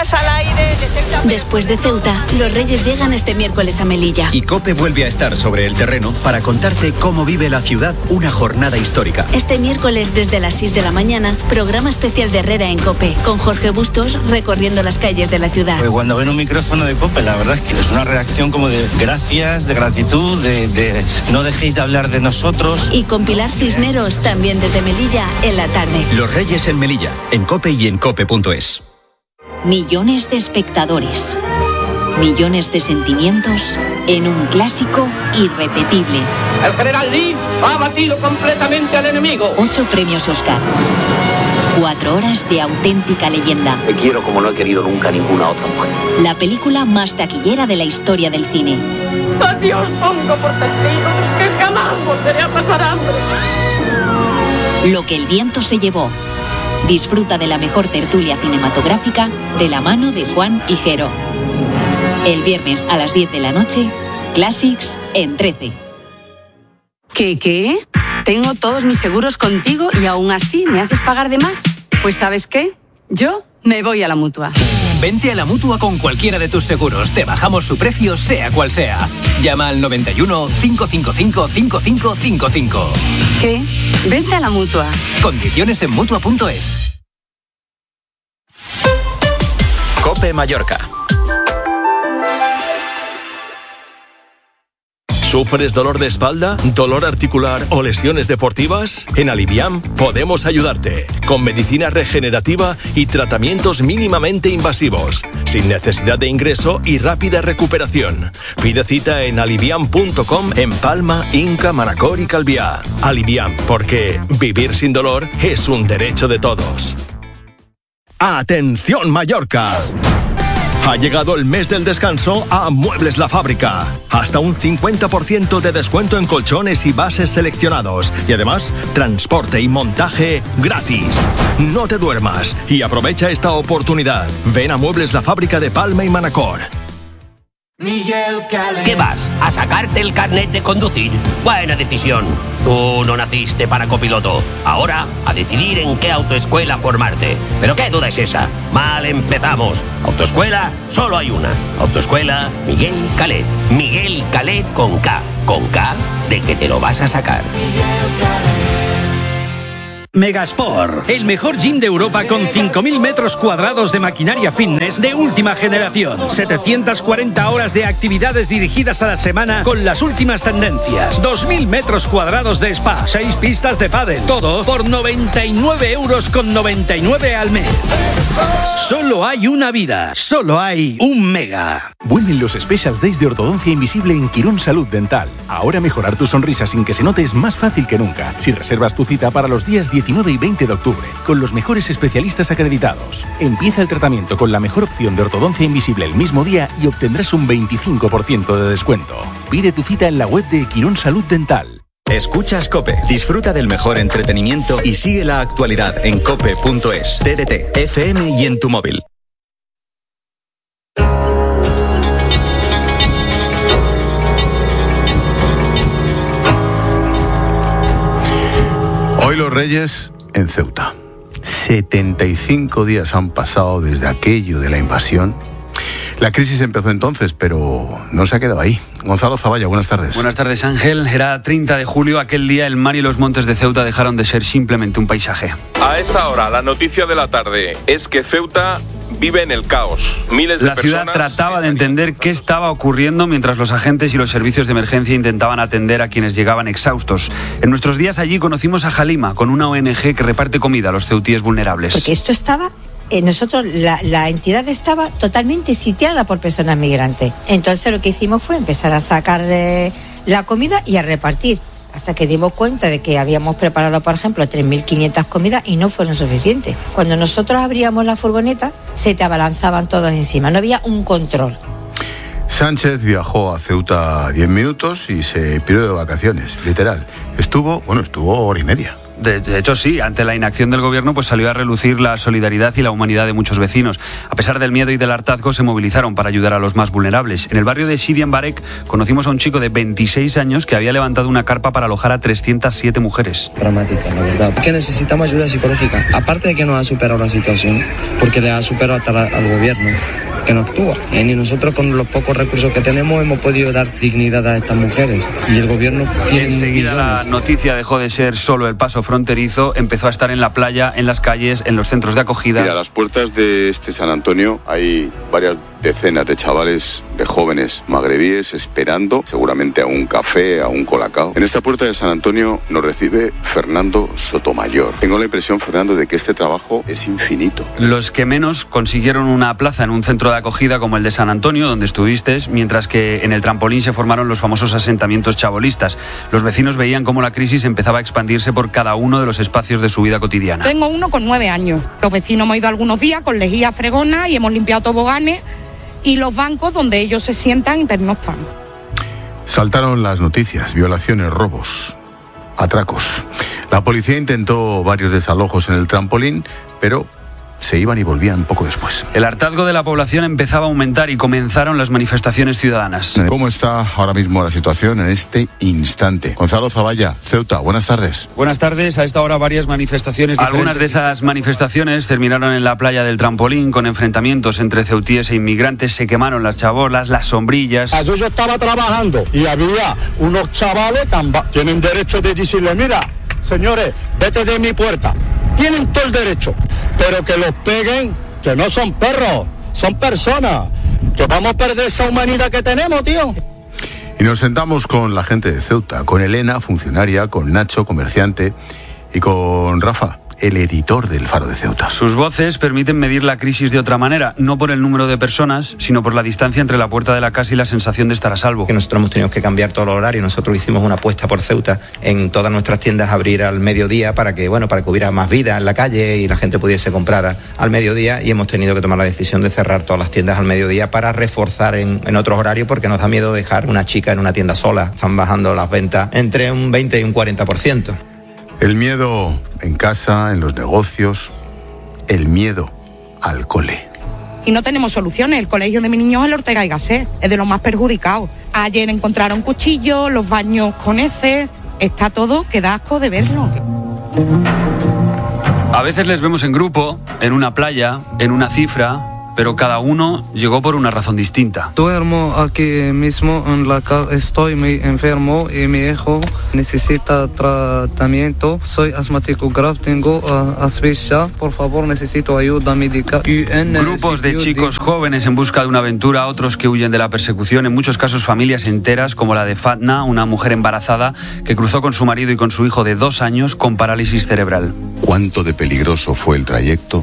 Noticias al aire de Ceuta. Después de Ceuta, los Reyes llegan este miércoles a Melilla. Y COPE vuelve a estar sobre el terreno para contarte cómo vive la ciudad una jornada histórica. Este miércoles desde las 6 de la mañana, programa especial de Herrera en COPE, con Jorge Bustos recorriendo las calles de la ciudad. Pues cuando ven un micrófono de COPE, la verdad es que es una reacción como de gracias, de gratitud, de no dejéis de hablar de nosotros. Y con Pilar Cisneros también desde Melilla en la tarde. Los Reyes en Melilla, en COPE y en COPE.es. Millones de espectadores, millones de sentimientos en un clásico irrepetible. El general Lee ha batido completamente al enemigo. 8 premios Oscar. 4 horas de auténtica leyenda. Te quiero como no he querido nunca ninguna otra mujer. La película más taquillera de la historia del cine. A Dios pongo por testigo que jamás volveré a pasar hambre. Lo que el viento se llevó. Disfruta de la mejor tertulia cinematográfica de la mano de Juan Higuero. El viernes a las 10 de la noche, Classics en 13. ¿Qué? Tengo todos mis seguros contigo y aún así me haces pagar de más. Pues ¿sabes qué? Yo me voy a la Mutua. Vente a la Mutua con cualquiera de tus seguros. Te bajamos su precio, sea cual sea. Llama al 91 555 5555. ¿Qué? Vente a la Mutua. Condiciones en Mutua.es. COPE Mallorca. ¿Sufres dolor de espalda, dolor articular o lesiones deportivas? En Aliviam podemos ayudarte, con medicina regenerativa y tratamientos mínimamente invasivos, sin necesidad de ingreso y rápida recuperación. Pide cita en aliviam.com en Palma, Inca, Manacor y Calviá. Aliviam, porque vivir sin dolor es un derecho de todos. ¡Atención Mallorca! Ha llegado el mes del descanso a Muebles La Fábrica. Hasta un 50% de descuento en colchones y bases seleccionados. Y además, transporte y montaje gratis. No te duermas y aprovecha esta oportunidad. Ven a Muebles La Fábrica de Palma y Manacor. ¿Qué vas? ¿A sacarte el carnet de conducir? Buena decisión. Tú no naciste para copiloto. Ahora, a decidir en qué autoescuela formarte. ¿Pero qué duda es esa? Mal empezamos. Autoescuela, solo hay una. Autoescuela Miguel Calet. Miguel Calet con K. Con K de que te lo vas a sacar. Megasport, el mejor gym de Europa con 5.000 metros cuadrados de maquinaria fitness de última generación. 740 horas de actividades dirigidas a la semana con las últimas tendencias. 2.000 metros cuadrados de spa, 6 pistas de pádel. Todo por 99,99 € al mes. Solo hay una vida, solo hay un Mega. Vuelven los Special Days de Ortodoncia Invisible en Quirón Salud Dental. Ahora mejorar tu sonrisa sin que se note es más fácil que nunca. Si reservas tu cita para los días 19 y 20 de octubre, con los mejores especialistas acreditados. Empieza el tratamiento con la mejor opción de ortodoncia invisible el mismo día y obtendrás un 25% de descuento. Pide tu cita en la web de Quirón Salud Dental. Escuchas COPE, disfruta del mejor entretenimiento y sigue la actualidad en cope.es, TDT, FM y en tu móvil. Hoy los Reyes en Ceuta. 75 días han pasado desde aquello de la invasión. La crisis empezó entonces, pero no se ha quedado ahí. Gonzalo Zavalla, buenas tardes. Buenas tardes, Ángel. Era 30 de julio. Aquel día el mar y los montes de Ceuta dejaron de ser simplemente un paisaje. A esta hora, la noticia de la tarde es que Ceuta vive en el caos. Miles de La ciudad trataba de entender qué estaba ocurriendo mientras los agentes y los servicios de emergencia intentaban atender a quienes llegaban exhaustos. En nuestros días allí conocimos a Halima, con una ONG que reparte comida a los ceutíes vulnerables. Porque esto estaba... Nosotros, la entidad estaba totalmente sitiada por personas migrantes. Entonces lo que hicimos fue empezar a sacar la comida y a repartir. Hasta que dimos cuenta de que habíamos preparado, por ejemplo, 3.500 comidas y no fueron suficientes. Cuando nosotros abríamos la furgoneta, se te abalanzaban todos encima. No había un control. Sánchez viajó a Ceuta 10 minutos y se piró de vacaciones, literal. Estuvo hora y media. De hecho, sí, ante la inacción del gobierno pues salió a relucir la solidaridad y la humanidad de muchos vecinos. A pesar del miedo y del hartazgo, se movilizaron para ayudar a los más vulnerables. En el barrio de Sidi en Barek conocimos a un chico de 26 años que había levantado una carpa para alojar a 307 mujeres. Dramática, la verdad. Que necesitamos ayuda psicológica. Aparte de que nos ha superado la situación, porque le ha superado hasta al gobierno, que no actúa. Ni nosotros con los pocos recursos que tenemos hemos podido dar dignidad a estas mujeres. Y el gobierno tiene enseguida millones. La noticia dejó de ser solo el paso fronterizo, empezó a estar en la playa, en las calles, en los centros de acogida. Mira, a las puertas de este San Antonio hay varias decenas de chavales, de jóvenes magrebíes esperando seguramente a un café, a un colacao. En esta puerta de San Antonio nos recibe Fernando Sotomayor. Tengo la impresión, Fernando, de que este trabajo es infinito. Los que menos consiguieron una plaza en un centro de acogida como el de San Antonio, donde estuviste, mientras que en el trampolín se formaron los famosos asentamientos chabolistas. Los vecinos veían cómo la crisis empezaba a expandirse por cada uno de los espacios de su vida cotidiana. Tengo uno con 9 años. Los vecinos hemos ido algunos días con lejía fregona y hemos limpiado toboganes y los bancos donde ellos se sientan y pernoctan. Saltaron las noticias, violaciones, robos, atracos. La policía intentó varios desalojos en el trampolín, pero se iban y volvían poco después. El hartazgo de la población empezaba a aumentar y comenzaron las manifestaciones ciudadanas. ¿Cómo está ahora mismo la situación en este instante? Gonzalo Zavalla, Ceuta, buenas tardes. Buenas tardes, a esta hora varias manifestaciones diferentes. Algunas de esas manifestaciones terminaron en la playa del trampolín con enfrentamientos entre ceutíes e inmigrantes, se quemaron las chabolas, las sombrillas. Yo estaba trabajando y había unos chavales que tienen derecho de decirle, mira, señores, vete de mi puerta. Tienen todo el derecho, pero que los peguen, que no son perros, son personas, que vamos a perder esa humanidad que tenemos, tío. Y nos sentamos con la gente de Ceuta, con Elena, funcionaria, con Nacho, comerciante, y con Rafa, el editor del Faro de Ceuta. Sus voces permiten medir la crisis de otra manera, no por el número de personas, sino por la distancia entre la puerta de la casa y la sensación de estar a salvo. Que nosotros hemos tenido que cambiar todo el horario. Nosotros hicimos una apuesta por Ceuta en todas nuestras tiendas, abrir al mediodía para que hubiera más vida en la calle y la gente pudiese comprar al mediodía, y hemos tenido que tomar la decisión de cerrar todas las tiendas al mediodía para reforzar en otros horarios, porque nos da miedo dejar una chica en una tienda sola. Están bajando las ventas entre un 20 y un 40%. El miedo en casa, en los negocios, el miedo al cole. Y no tenemos soluciones. El colegio de mis niños es el Ortega y Gasset, es de los más perjudicados. Ayer encontraron cuchillos, los baños con heces. Está todo que da asco de verlo. A veces les vemos en grupo, en una playa, en una cifra, pero cada uno llegó por una razón distinta. Duermo aquí mismo en la casa, estoy muy enfermo y mi hijo necesita tratamiento. Soy asmático grave, tengo asfixia. Por favor, necesito ayuda médica. Grupos de chicos jóvenes en busca de una aventura, otros que huyen de la persecución, en muchos casos familias enteras, como la de Fatna, una mujer embarazada que cruzó con su marido y con su hijo de 2 años con parálisis cerebral. ¿Cuánto de peligroso fue el trayecto?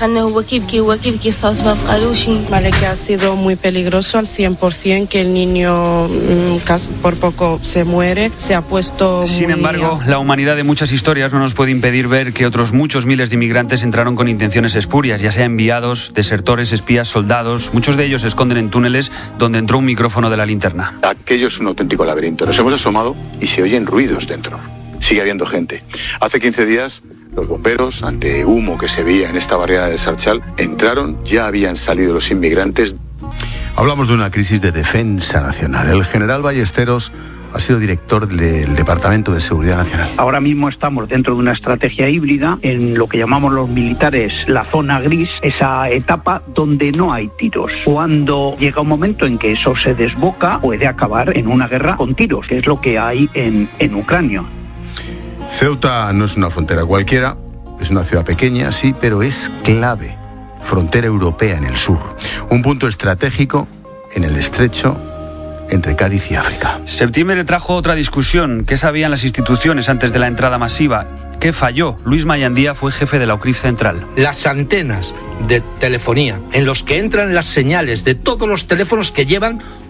Vale, que ha sido muy peligroso al 100%, que el niño por poco se muere, se ha puesto Sin embargo, la humanidad de muchas historias no nos puede impedir ver que otros muchos miles de inmigrantes entraron con intenciones espurias, ya sea enviados, desertores, espías, soldados. Muchos de ellos se esconden en túneles donde entró un micrófono de la linterna. Aquello es un auténtico laberinto. Nos hemos asomado y se oyen ruidos dentro. Sigue habiendo gente. Hace 15 días... los bomberos, ante humo que se veía en esta barriada del Sarchal, entraron, ya habían salido los inmigrantes. Hablamos de una crisis de defensa nacional. El general Ballesteros ha sido director del Departamento de Seguridad Nacional. Ahora mismo estamos dentro de una estrategia híbrida en lo que llamamos los militares la zona gris, esa etapa donde no hay tiros. Cuando llega un momento en que eso se desboca, puede acabar en una guerra con tiros, que es lo que hay en Ucrania. Ceuta no es una frontera cualquiera, es una ciudad pequeña, sí, pero es clave. Frontera europea en el sur. Un punto estratégico en el estrecho entre Cádiz y África. Septiembre trajo otra discusión. ¿Qué sabían las instituciones antes de la entrada masiva? ¿Qué falló? Luis Mayandía fue jefe de la UCRIF Central. Las antenas de telefonía en los que entran las señales de todos los teléfonos que llevan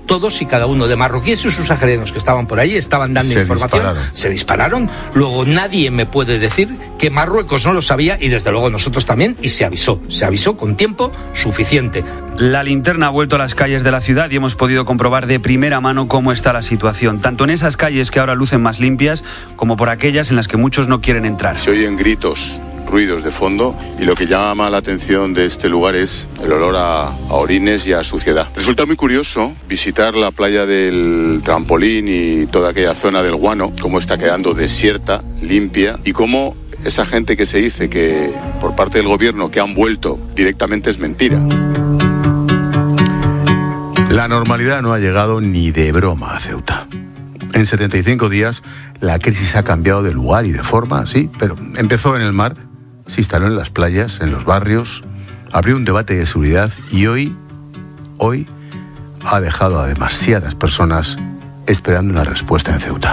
todos y cada uno de marroquíes y sus saharianos que estaban por ahí, estaban dando información, se dispararon. Luego nadie me puede decir que Marruecos no lo sabía, y desde luego nosotros también, y se avisó con tiempo suficiente. La linterna ha vuelto a las calles de la ciudad y hemos podido comprobar de primera mano cómo está la situación, tanto en esas calles que ahora lucen más limpias, como por aquellas en las que muchos no quieren entrar. Se oyen gritos, ruidos de fondo, y lo que llama la atención de este lugar es el olor a orines y a suciedad. Resulta muy curioso visitar la playa del Trampolín y toda aquella zona del Guano, cómo está quedando desierta, limpia, y cómo esa gente que se dice que por parte del gobierno que han vuelto directamente es mentira. La normalidad no ha llegado ni de broma a Ceuta. En 75 días la crisis ha cambiado de lugar y de forma, sí, pero empezó en el mar, se instaló en las playas, en los barrios, abrió un debate de seguridad y hoy ha dejado a demasiadas personas esperando una respuesta en Ceuta.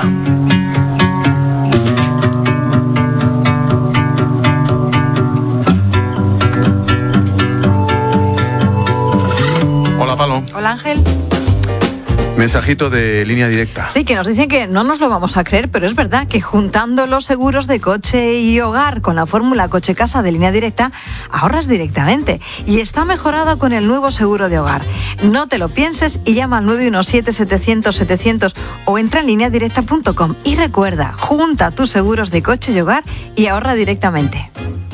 Hola, Palo. Hola, Ángel. Mensajito de Línea Directa. Sí, que nos dicen que no nos lo vamos a creer, pero es verdad que juntando los seguros de coche y hogar con la fórmula coche-casa de Línea Directa, ahorras directamente. Y está mejorado con el nuevo seguro de hogar. No te lo pienses y llama al 917-700-700 o entra en lineadirecta.com. Y recuerda, junta tus seguros de coche y hogar y ahorra directamente.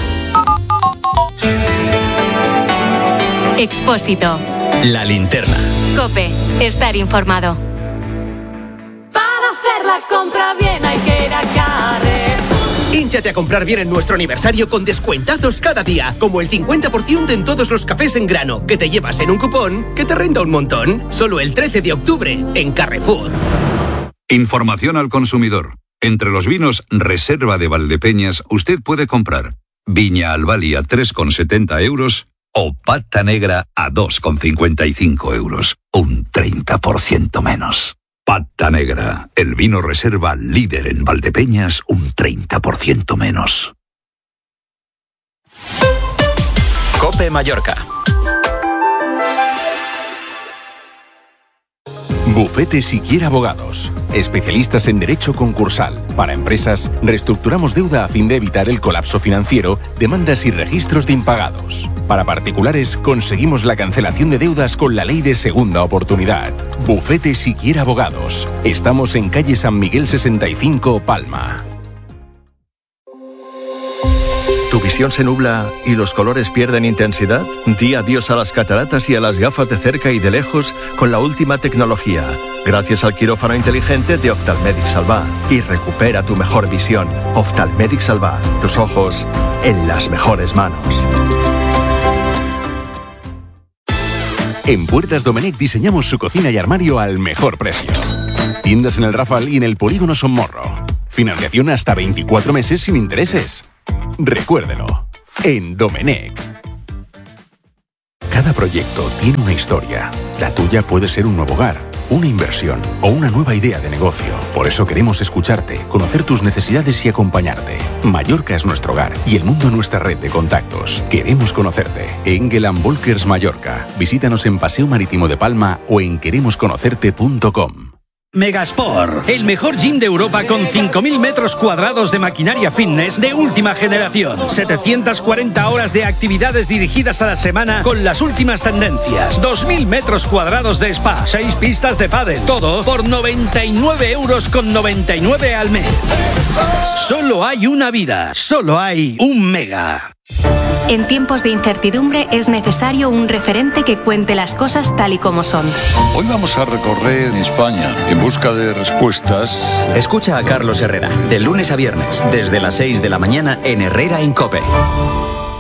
Expósito. La linterna. COPE. Estar informado. Para hacer la compra bien hay que ir a Carrefour. Hínchate a comprar bien en nuestro aniversario con descuentazos cada día, como el 50% en todos los cafés en grano, que te llevas en un cupón que te renta un montón. Solo el 13 de octubre en Carrefour. Información al consumidor. Entre los vinos Reserva de Valdepeñas usted puede comprar Viña Albali a 3,70 euros o Pata Negra a 2,55 euros. Un 30% menos. Pata Negra, el vino reserva líder en Valdepeñas, un 30% menos. COPE Mallorca. Bufete Siquiera Abogados. Especialistas en derecho concursal. Para empresas, reestructuramos deuda a fin de evitar el colapso financiero, demandas y registros de impagados. Para particulares, conseguimos la cancelación de deudas con la ley de segunda oportunidad. Bufete Siquiera Abogados. Estamos en calle San Miguel 65, Palma. ¿Tu visión se nubla y los colores pierden intensidad? Di adiós a las cataratas y a las gafas de cerca y de lejos con la última tecnología, gracias al quirófano inteligente de Oftalmedic Salva. Y recupera tu mejor visión. Oftalmedic Salva, tus ojos en las mejores manos. En Puertas Domenech diseñamos su cocina y armario al mejor precio. Tiendas en el Rafal y en el Polígono Son Morro. Financiación hasta 24 meses sin intereses. Recuérdelo, en Domenech. Cada proyecto tiene una historia. La tuya puede ser un nuevo hogar, una inversión o una nueva idea de negocio. Por eso queremos escucharte, conocer tus necesidades y acompañarte. Mallorca es nuestro hogar y el mundo nuestra red de contactos. Queremos conocerte. Engel & Volkers Mallorca. Visítanos en Paseo Marítimo de Palma o en queremosconocerte.com. Megasport, el mejor gym de Europa con 5.000 metros cuadrados de maquinaria fitness de última generación. 740 horas de actividades dirigidas a la semana con las últimas tendencias. 2.000 metros cuadrados de spa, 6 pistas de pádel, todo por 99,99 € al mes. Solo hay una vida, solo hay un Mega. En tiempos de incertidumbre es necesario un referente que cuente las cosas tal y como son. Hoy vamos a recorrer España en busca de respuestas. Escucha a Carlos Herrera, de lunes a viernes, desde las 6 de la mañana en Herrera en COPE.